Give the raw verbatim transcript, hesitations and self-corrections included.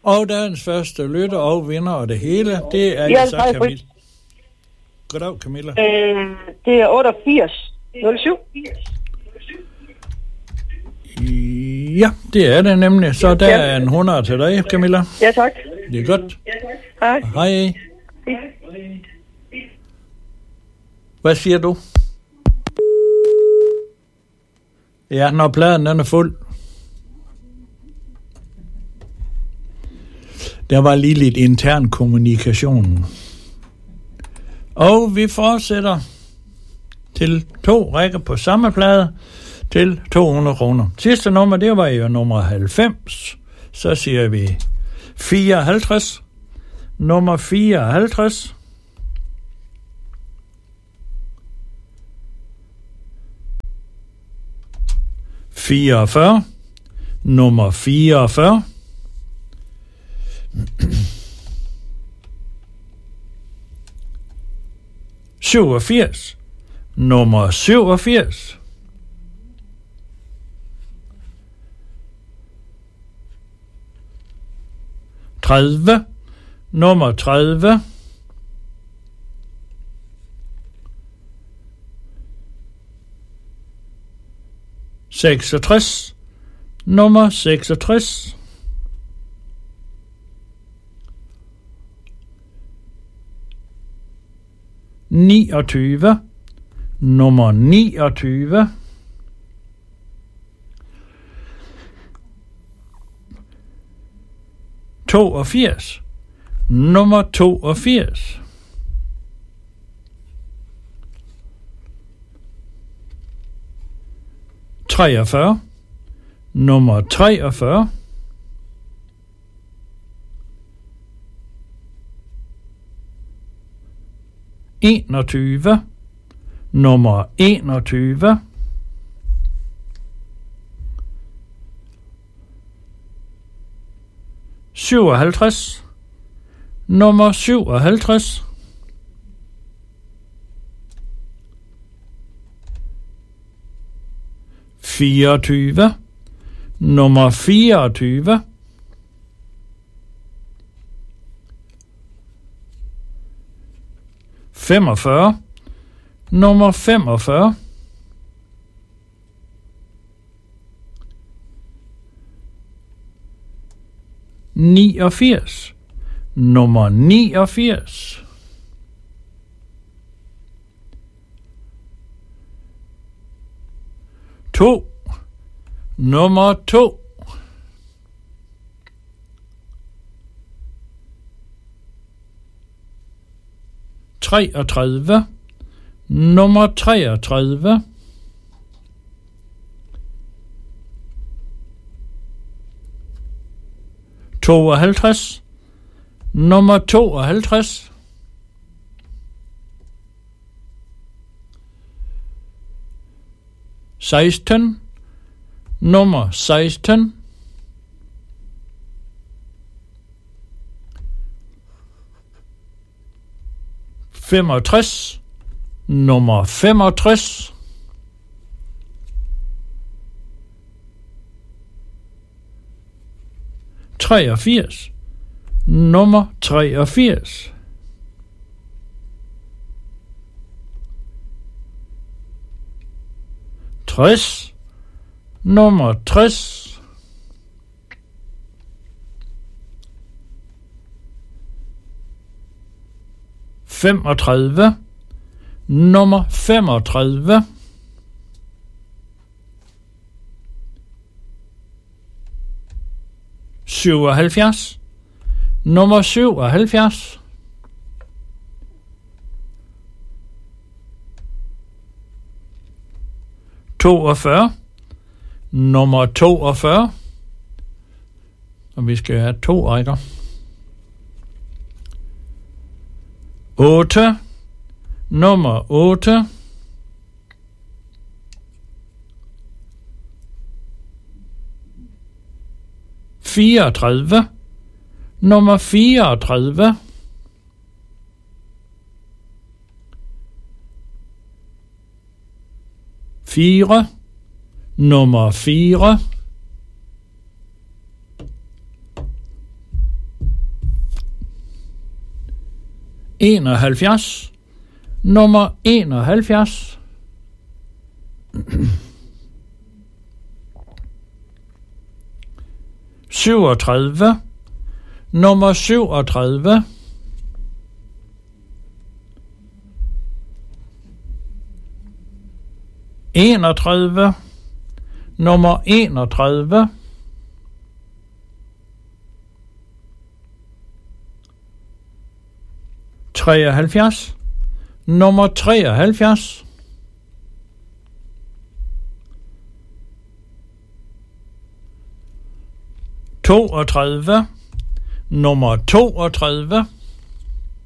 Og dagens første lytter og vinder og det hele, det er Ja, så hej, Camilla. Britt. Goddag, Camilla. Øh, det er otteogfirs nul syv. Ja, det er det nemlig. Så der er en hundrede til dig, Camilla. Ja, tak. Det er godt. Hej. Hej. Hvad siger du? Ja, når pladen den er fuld. Der var lige lidt intern kommunikation. Og vi fortsætter til to rækker på samme plade til to hundrede kroner. Sidste nummer, det var jo nummer halvfems. Så siger vi fireoghalvtreds. Nummer fireoghalvtreds. fireogfyrre. Nummer fireogfyrre. syvogfirs. Nummer syvogfirs. tredive. Nummer tredive. seksogtres. Nummer seksogtres. niogtyve. Nummer niogtyve. toogfirs. Nummer toogfirs. treogfyrre. Nummer treogfyrre. enogtyve. Nummer enogtyve. syvoghalvtreds. Nummer syvoghalvtreds. fireogtyve. Nummer fireogtyve. femogfyrre. Nummer femogfyrre. niogfirs. Nummer niogfirs. to. Nummer to. treogtredive. Nummer treogtredive. tooghalvtreds. Nummer tooghalvtreds. seksten. Nummer seksten. femogtres. Nummer femogtres. treogfirs. Nummer treogfirs. tres. Nummer tres. femogtredive. Nummer femogtredive. syvoghalvfjerds. Nummer syvoghalvfjerds. toogfyrre. Nummer toogfyrre. Og vi skal have to rækker. otte. Nummer otte. fireogtredive. Nummer fireogtredive. fire. Nummer fire. enoghalvfjerds, nummer enoghalvfjerds. syvogtredive, nummer syvogtredive. enogtredive, nummer enogtredive. treoghalvfjerds, nummer treoghalvfjerds. toogtredive, nummer toogtredive.